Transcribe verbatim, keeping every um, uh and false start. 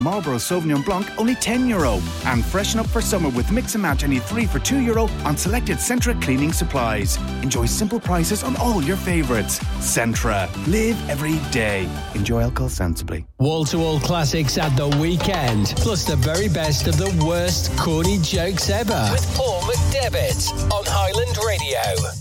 Marlborough Sauvignon Blanc, only ten euro. And freshen up for summer with Mix and Match, only three for two euro on selected Centra cleaning supplies. Enjoy simple prices on all your favourites. Centra. Live every day. Enjoy alcohol sensibly. Wall-to-wall classics at the weekend, plus the very best of the worst corny jokes ever. With Paul McDevitt on Highland Radio.